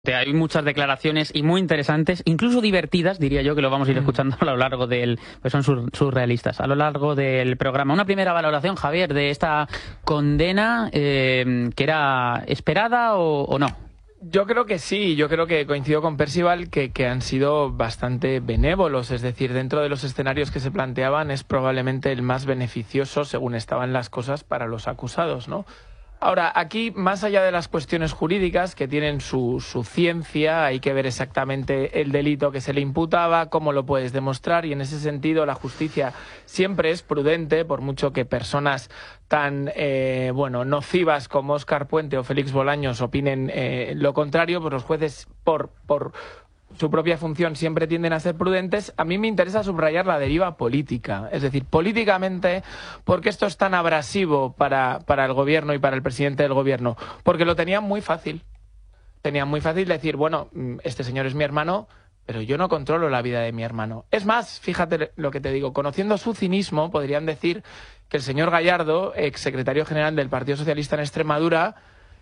Hay muchas declaraciones y muy interesantes, incluso divertidas, diría yo, que lo vamos a ir escuchando a lo largo del... Pues son surrealistas, a lo largo del programa. Una primera valoración, Javier, de esta condena, ¿que era esperada o no? Yo creo que sí, yo creo que coincido con Percival que han sido bastante benévolos, es decir, dentro de los escenarios que se planteaban es probablemente el más beneficioso según estaban las cosas para los acusados, ¿no? Ahora, aquí, más allá de las cuestiones jurídicas, que tienen su ciencia, hay que ver exactamente el delito que se le imputaba, cómo lo puedes demostrar, y en ese sentido la justicia siempre es prudente, por mucho que personas tan nocivas como Óscar Puente o Félix Bolaños opinen lo contrario, pues los jueces, por su propia función, siempre tienden a ser prudentes. A mí me interesa subrayar la deriva política, es decir, políticamente, ¿por qué esto es tan abrasivo para el gobierno y para el presidente del gobierno? Porque lo tenían muy fácil. Tenían muy fácil decir, bueno, este señor es mi hermano, pero yo no controlo la vida de mi hermano. Es más, fíjate lo que te digo, conociendo su cinismo, podrían decir que el señor Gallardo, exsecretario general del Partido Socialista en Extremadura,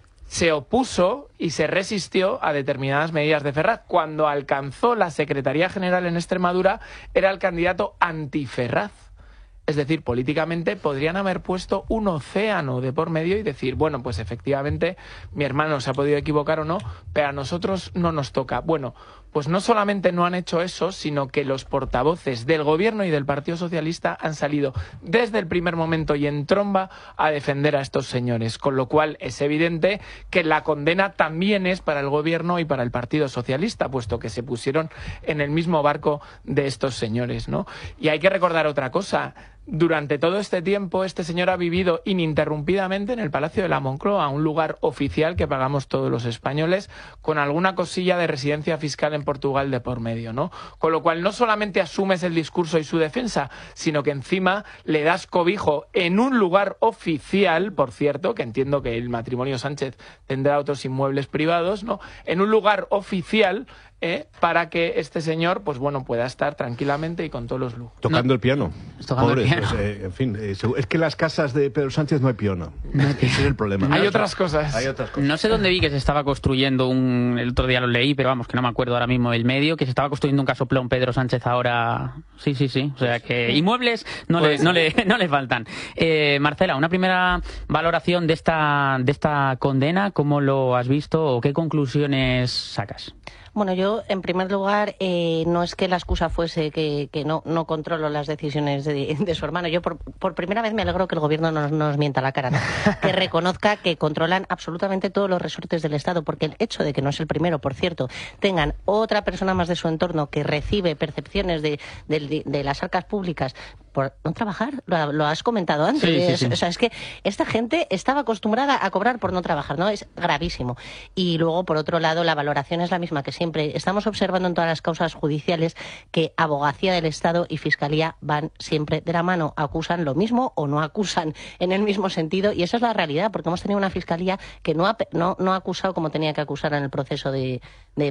se opuso y se resistió a determinadas medidas de Ferraz. Cuando alcanzó la Secretaría General en Extremadura, era el candidato anti-Ferraz. Es decir, políticamente podrían haber puesto un océano de por medio y decir, bueno, pues efectivamente mi hermano se ha podido equivocar o no, pero a nosotros no nos toca. Bueno, pues no solamente no han hecho eso, sino que los portavoces del Gobierno y del Partido Socialista han salido desde el primer momento y en tromba a defender a estos señores, con lo cual es evidente que la condena también es para el Gobierno y para el Partido Socialista, puesto que se pusieron en el mismo barco de estos señores, ¿no? Y hay que recordar otra cosa. Durante todo este tiempo, este señor ha vivido ininterrumpidamente en el Palacio de la Moncloa, un lugar oficial que pagamos todos los españoles, con alguna cosilla de residencia fiscal en Portugal de por medio, ¿no? Con lo cual no solamente asumes el discurso y su defensa, sino que encima le das cobijo en un lugar oficial, por cierto, que entiendo que el matrimonio Sánchez tendrá otros inmuebles privados, ¿no? En un lugar oficial, para que este señor, pues bueno, pueda estar tranquilamente y con todos los lujos. Tocando el piano. Tocando el piano. Pues, en fin, es que en las casas de Pedro Sánchez no hay piano. Ese es el problema. Hay otras cosas. No sé dónde vi que se estaba construyendo el otro día lo leí, pero vamos, que no me acuerdo ahora mismo el medio, que se estaba construyendo un casoplón Pedro Sánchez ahora. Sí. O sea que inmuebles no le faltan. Marcela, una primera valoración de esta condena, ¿cómo lo has visto o qué conclusiones sacas? Bueno, yo, en primer lugar, no es que la excusa fuese que no controlo las decisiones de su hermano. Yo, por primera vez, me alegro que el Gobierno no nos mienta la cara, ¿no? Que reconozca que controlan absolutamente todos los resortes del Estado, porque el hecho de que no es el primero, por cierto, tengan otra persona más de su entorno que recibe percepciones de las arcas públicas por no trabajar, lo has comentado antes. Sí. O sea, es que esta gente estaba acostumbrada a cobrar por no trabajar, ¿no? Es gravísimo. Y luego, por otro lado, la valoración es la misma que siempre. Estamos observando en todas las causas judiciales que Abogacía del Estado y Fiscalía van siempre de la mano. Acusan lo mismo o no acusan en el mismo sentido. Y esa es la realidad, porque hemos tenido una Fiscalía que no ha acusado como tenía que acusar en el proceso del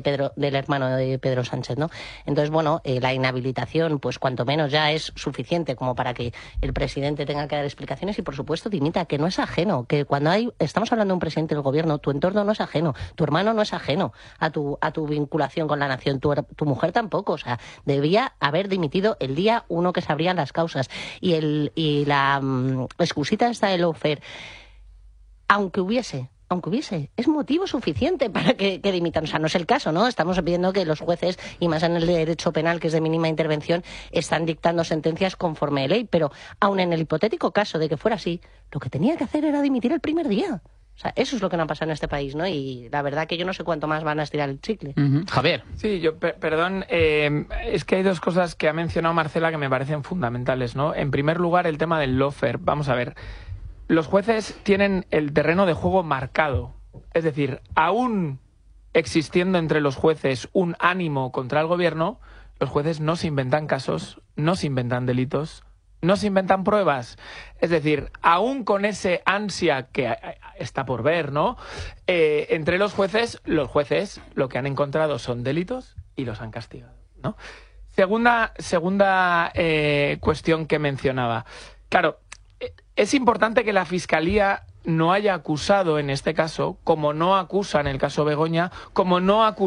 hermano de Pedro Sánchez, ¿no? Entonces, bueno, la inhabilitación, pues cuanto menos ya es suficiente como para que el presidente tenga que dar explicaciones y, por supuesto, dimita, que no es ajeno, que cuando estamos hablando de un presidente del Gobierno, tu entorno no es ajeno, tu hermano no es ajeno a tu vinculación con la nación, tu mujer tampoco. O sea, debía haber dimitido el día uno que se abrían las causas. Y la excusita esta de lawfare, aunque hubiese, es motivo suficiente para que dimitan. O sea, no es el caso, ¿no? Estamos viendo que los jueces, y más en el derecho penal, que es de mínima intervención, están dictando sentencias conforme a ley. Pero aun en el hipotético caso de que fuera así, lo que tenía que hacer era dimitir el primer día. O sea, eso es lo que no ha pasado en este país, ¿no? Y la verdad que yo no sé cuánto más van a estirar el chicle. Javier. Sí, perdón, es que hay dos cosas que ha mencionado Marcela que me parecen fundamentales, ¿no? En primer lugar, el tema del lawfare. Vamos a ver. Los jueces tienen el terreno de juego marcado. Es decir, aún existiendo entre los jueces un ánimo contra el Gobierno, los jueces no se inventan casos, no se inventan delitos, no se inventan pruebas. Es decir, aún con ese ansia que está por ver, ¿no? Entre los jueces lo que han encontrado son delitos y los han castigado, ¿no? Segunda cuestión que mencionaba. Claro, es importante que la Fiscalía no haya acusado en este caso, como no acusa en el caso Begoña, como no acusa